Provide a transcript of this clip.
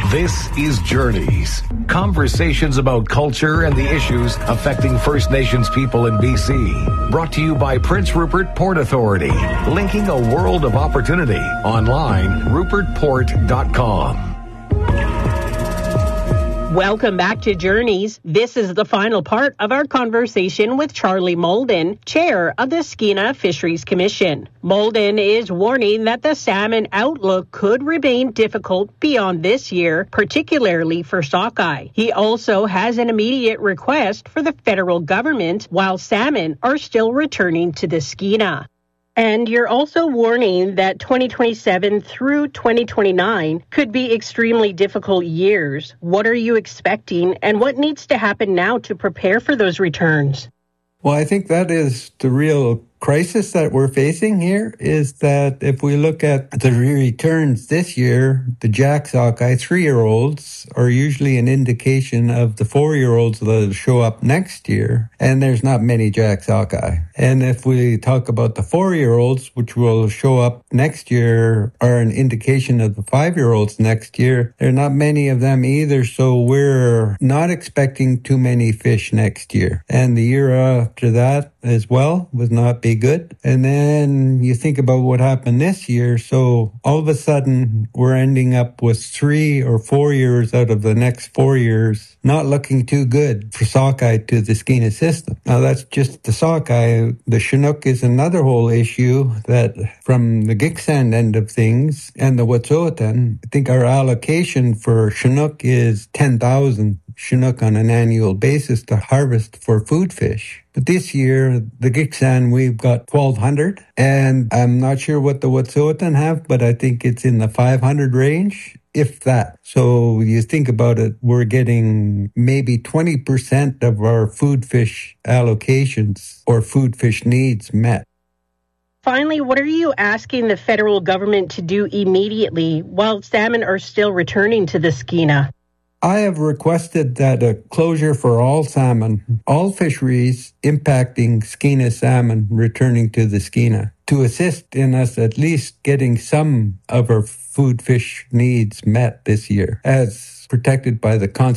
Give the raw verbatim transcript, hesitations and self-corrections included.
This is Journeys, conversations about culture and the issues affecting First Nations people in B C. Brought to you by Prince Rupert Port Authority, linking a world of opportunity. Online, rupert port dot com. Welcome back to Journeys. This is the final part of our conversation with Charlie Molden, chair of the Skeena Fisheries Commission. Molden is warning that the salmon outlook could remain difficult beyond this year, particularly for sockeye. He also has an immediate request for the federal government while salmon are still returning to the Skeena. And you're also warning that twenty twenty-seven through twenty twenty-nine could be extremely difficult years. What are you expecting, and what needs to happen now to prepare for those returns? Well, I think that is the real crisis that we're facing here, is that if we look at the returns this year, the jack sockeye three-year-olds are usually an indication of the four-year-olds that'll show up next year, and there's not many jack sockeye. And if we talk about the four-year-olds, which will show up next year, are an indication of the five-year-olds next year, there are not many of them either, so we're not expecting too many fish next year. And the year after that as well would not be good. And then you think about what happened this year. So all of a sudden we're ending up with three or four years out of the next four years not looking too good for sockeye to the Skeena system. Now that's just the sockeye. The Chinook is another whole issue that from the Giksand end of things and the Wet'suwet'en, I think our allocation for Chinook is ten thousand Chinook on an annual basis to harvest for food fish. But this year, the Giksand, we've got twelve hundred, and I'm not sure what the Wet'suwet'en have, but I think it's in the five hundred range, if that. So you think about it, we're getting maybe twenty percent of our food fish allocations or food fish needs met. Finally, what are you asking the federal government to do immediately while salmon are still returning to the Skeena? I have requested that a closure for all salmon, all fisheries impacting Skeena salmon returning to the Skeena, to assist in us at least getting some of our food fish needs met this year, as protected by the Constitution.